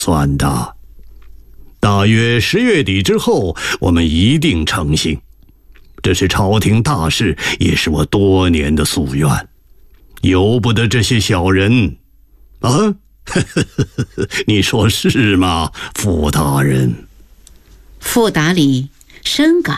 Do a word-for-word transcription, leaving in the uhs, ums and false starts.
算的。大约十月底之后，我们一定成行。这是朝廷大事，也是我多年的夙愿，由不得这些小人。啊，你说是吗，傅大人？ 傅达里深感